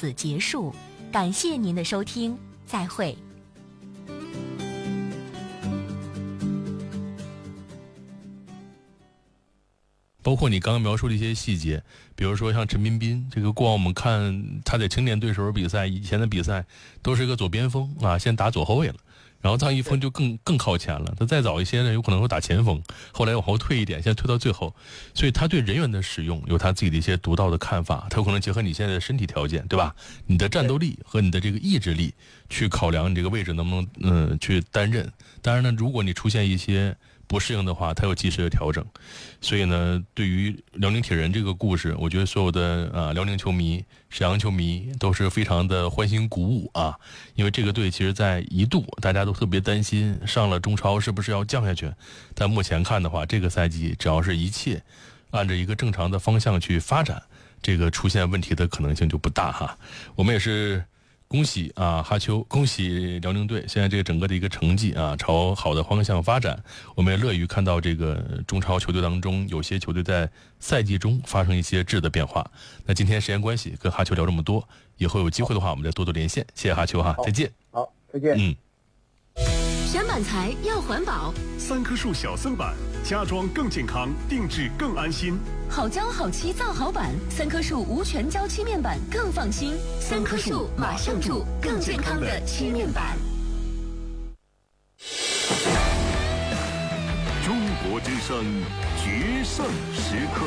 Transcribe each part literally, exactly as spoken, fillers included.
此结束，感谢您的收听，再会。 包括你刚刚描述的一些细节，比如说像陈彬彬，这个过往我们看他在青年队时候比赛，以前的比赛都是一个左边锋啊，先打左后卫了，然后张一峰就更更靠前了，他再早一些呢，有可能会打前锋，后来往后退一点，现在退到最后，所以他对人员的使用有他自己的一些独到的看法，他有可能结合你现在的身体条件，对吧？你的战斗力和你的这个意志力去考量你这个位置能不能嗯、呃、去担任。当然呢，如果你出现一些不适应的话，他有及时的调整。所以呢，对于辽宁铁人这个故事，我觉得所有的啊辽宁球迷、沈阳球迷都是非常的欢欣鼓舞啊，因为这个队其实在一度大家都特别担心上了中超是不是要降下去，但目前看的话，这个赛季只要是一切按照一个正常的方向去发展，这个出现问题的可能性就不大哈。我们也是恭喜啊哈秋，恭喜辽宁队现在这个整个的一个成绩啊朝好的方向发展，我们也乐于看到这个中超球队当中有些球队在赛季中发生一些质的变化。那今天时间关系跟哈秋聊这么多，以后有机会的话我们再多多连线，谢谢哈秋哈，再见。 好，再见。 嗯。 选板材要环保， 三棵树小森板，家装更健康，定制更安心。 好胶好漆造好板，三棵树无全胶漆面板更放心。三棵树马上住更健康的漆面板。 中国之声决胜时刻。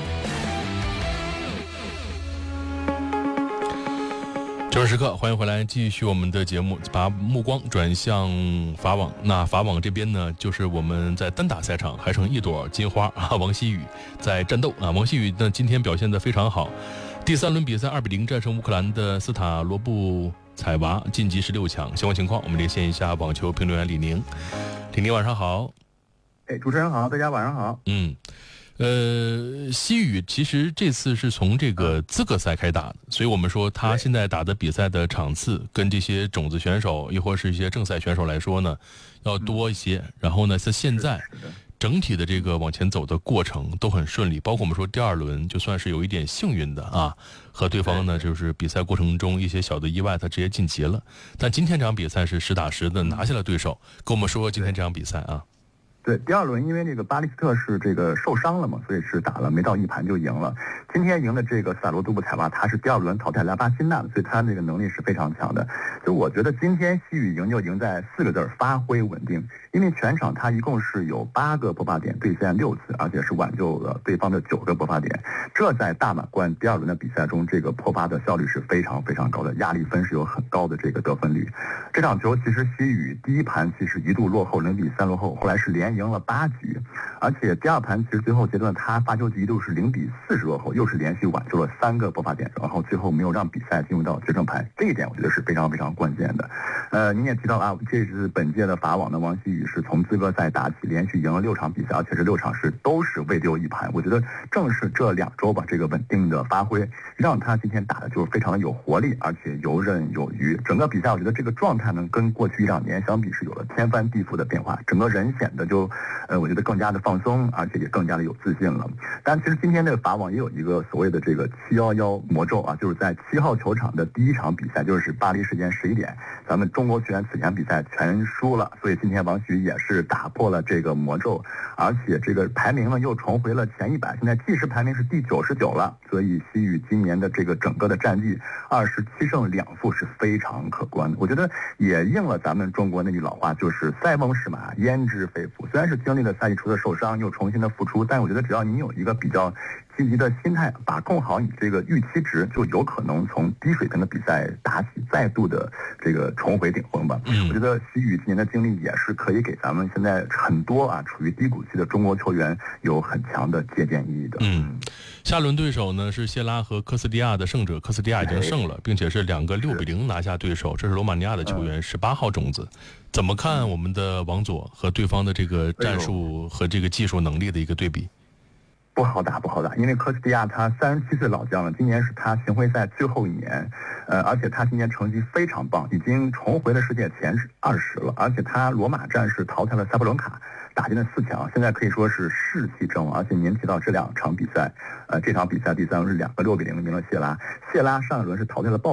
这个时刻，欢迎回来，继续我们的节目，把目光转向法网。那法网这边呢，就是我们在单打赛场还剩一朵金花啊，王曦雨在战斗啊。王曦雨呢今天表现得非常好，第三轮比赛二比零战胜乌克兰的斯塔罗布采娃，晋级十六强。相关情况，我们连线一下网球评论员李宁。李宁晚上好。 哎，主持人好，大家晚上好。 嗯。呃，曦雨其实这次是从这个资格赛开打的，所以我们说他现在打的比赛的场次跟这些种子选手，亦或是一些正赛选手来说呢，要多一些。然后呢，在现在整体的这个往前走的过程都很顺利，包括我们说第二轮就算是有一点幸运的啊，和对方呢就是比赛过程中一些小的意外，他直接晋级了。但今天这场比赛是实打实的拿下了对手，跟我们说说今天这场比赛啊。 对，第二轮因为这个巴利斯特是这个受伤了嘛，所以是打了没到一盘就赢了。今天赢的这个萨罗杜布采娃，他是第二轮淘汰拉巴辛纳的，所以他这个能力是非常强的。就我觉得今天曦雨赢就赢在四个字，发挥稳定。因为全场他一共是有八个播发点对线六次，而且是挽救了对方的九个播发点。这在大满贯第二轮的比赛中，这个破发的效率是非常非常高的，压力分是有很高的这个得分率。这场球其实曦雨第一盘其实一度落后零比三落后，后来是连赢了八局，而且第二盘其实最后阶段他发球局一度是零比四十落后，又是连续挽救了三个播发点，然后最后没有让比赛进入到决胜盘，这一点我觉得是非常非常关键的。呃，您也提到啊，这是本届的法网的王曦雨是从资格赛打起，连续赢了六场比赛，而且这六场是都是未丢一盘。我觉得正是这两周吧，这个稳定的发挥，让他今天打的就是非常的有活力，而且游刃有余。整个比赛我觉得这个状态呢，跟过去一两年相比是有了天翻地覆的变化，整个人显得就，呃，我觉得更加的放松，而且也更加的有自信了。但其实今天这个法网也有一个所谓的这个七一一魔咒啊，就是在七号球场的第一场比赛，就是巴黎时间十一点，咱们中国球员此前比赛全输了，所以今天王曦雨也是打破了这个魔咒，而且这个排名呢又重回了前一百，现在计时排名是第九十九了，所以曦雨今年的这个整个的战绩二十七胜两负是非常可观的。我觉得也应了咱们中国那句老话，就是塞翁失马焉知非福。虽然是经历了赛季初的受伤，又重新的复出，但我觉得只要你有一个比较积极的心态，把控好你这个预期值，就有可能从低水平的比赛打起，再度的这个重回顶峰吧。嗯，我觉得曦雨今年的经历也是可以给咱们现在很多啊处于低谷期的中国球员有很强的借鉴意义的。 嗯，下轮对手呢是谢拉和科斯蒂亚的胜者，科斯蒂亚已经胜了，并且是两个六比零拿下对手，这是罗马尼亚的球员，十八号种子。怎么看我们的王佐和对方的这个战术和这个技术能力的一个对比？ 不好打，不好打，因为科斯蒂亚他三十七岁老将了，今年是他巡回赛最后一年，呃，而且他今年成绩非常棒，已经重回了世界前二十了，而且他罗马战是淘汰了塞布伦卡，打进了四强，现在可以说是士气正旺。而且您提到这两场比赛，呃，这场比赛第三轮是两个六比零赢了谢拉，谢拉上一轮是淘汰了鲍